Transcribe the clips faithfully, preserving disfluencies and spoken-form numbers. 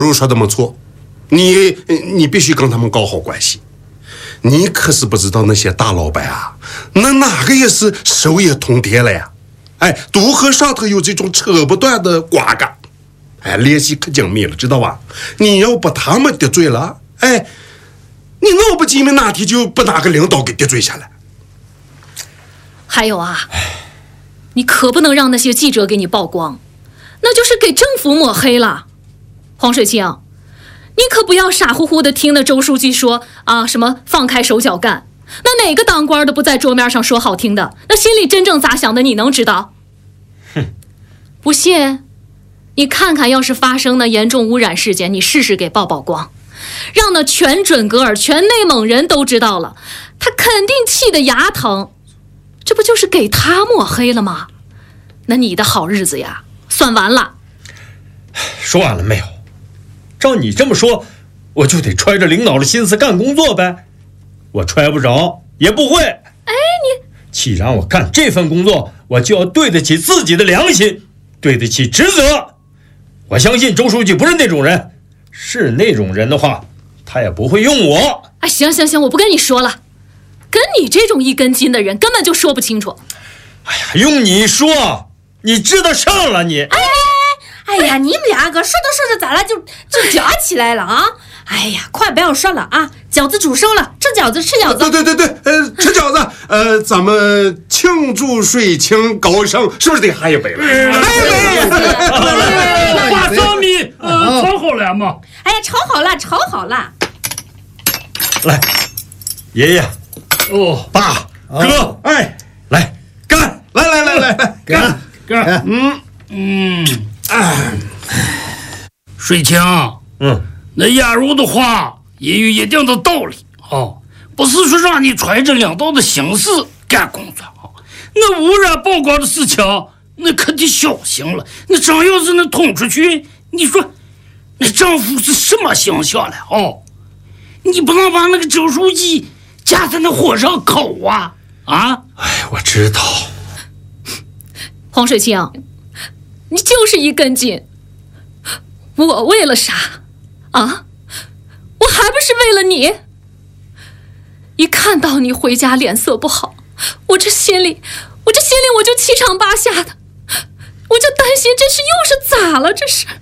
如说的没错，你你必须跟他们搞好关系。你可是不知道那些大老板啊，那哪个也是手也通电了呀？哎，都和上头有这种扯不断的瓜葛，哎，联系可紧密了，知道吧？你要把他们得罪了，哎，你闹不进面哪天就把哪个领导给得罪下来。 还有啊，你可不能让那些记者给你曝光，那就是给政府抹黑了。黄水清，你可不要傻乎乎的听那周书记说啊什么放开手脚干，那哪个当官的不在桌面上说好听的，那心里真正咋想的你能知道？ 哼， 不信你看看，要是发生那严重污染事件，你试试给曝曝光，让那全准格尔全内蒙人都知道了，他肯定气得牙疼，这不就是给他抹黑了吗？那你的好日子呀算完了。 说完了没有？照你这么说，我就得揣着领导的心思干工作呗。我揣不着也不会。哎， 你既然我干这份工作，我就要对得起自己的良心，对得起职责。我相信周书记不是那种人，是那种人的话，他也不会用我。 哎，行行行，我不跟你说了，跟你这种一根筋的人根本就说不清楚。 哎呀，用你说，你知道上了你。 哎哎呀，你们两个说着说着咋了就就叫起来了啊！哎呀，快不要说了啊！饺子煮熟了，吃饺子吃饺子。 对对对对，呃，吃饺子，呃，咱们庆祝水清高升，是不是得喝一杯了？喝一杯！ 把小米呃炒好了吗？ 哎呀，炒好了，炒好了。 来，爷爷， 哦， 爸，哥， 哎， 来干！ 来来来来来， 干干，嗯嗯，哎，水清， 嗯， 那亚茹的话也有一定的道理哦，不是说让你揣着领导的心思干工作啊，那污染曝光的事情，那可得小心了。那真要是能捅出去，你说那政府是什么形象了哦？你不能把那个周书记架在那火上烤啊啊！ 哎，我知道。 黄水清，你就是一根筋。我为了啥啊？我还不是为了你？一看到你回家脸色不好，我这心里我这心里我就七上八下的，我就担心这是又是咋了这是。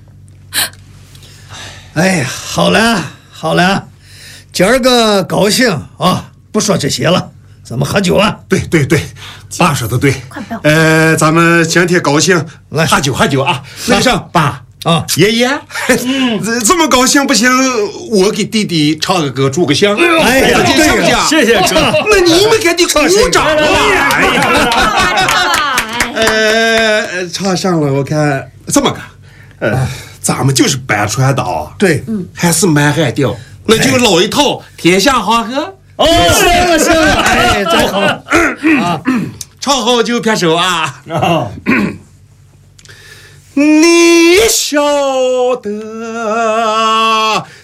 哎呀，好了好了，今儿个高兴啊，不说这些了，咱们喝酒啊。 对对对，爸说的对。呃，咱们今天高兴，来喝酒喝酒啊！那上爸啊， 爷爷，这这么高兴不行，我给弟弟唱个歌助个兴。 哎呀， 对呀， 谢谢哥。 那你们赶紧鼓掌了。 哎呀， 呃，唱上了，我看这么个，呃，咱们就是搬船的啊。 对， 还是蛮汉调，那就老一套，天下黄河。 哦，行了行了，哎，真好啊！ 唱好就拍手啊！ 啊， 你晓得